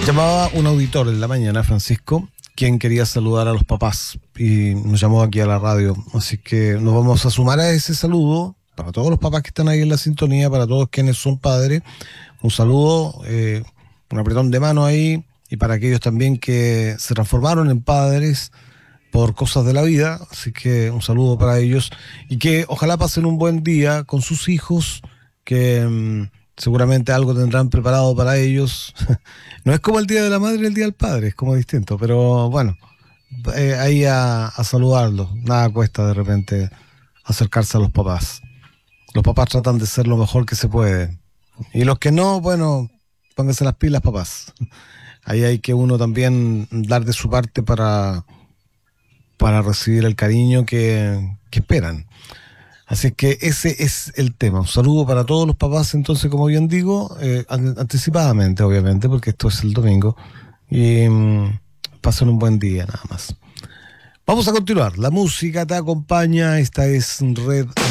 Llamaba un auditor en la mañana, Francisco, quien quería saludar a los papás y nos llamó aquí a la radio. Así que nos vamos a sumar a ese saludo para todos los papás que están ahí en la sintonía, para todos quienes son padres. Un saludo, un apretón de mano ahí, y para aquellos también que se transformaron en padres por cosas de la vida. Así que un saludo para ellos y que ojalá pasen un buen día con sus hijos, que seguramente algo tendrán preparado para ellos. No es como el Día de la Madre y el Día del Padre, es como distinto, pero bueno, ahí a saludarlos. Nada cuesta de repente acercarse a los papás. Los papás tratan de ser lo mejor que se puede. Y los que no, bueno, pónganse las pilas, papás. Ahí hay que uno también dar de su parte para recibir el cariño que esperan. Así que ese es el tema. Un saludo para todos los papás, entonces, como bien digo, anticipadamente, obviamente, porque esto es el domingo. Y pasen un buen día, nada más. Vamos a continuar. La música te acompaña. Esta es Red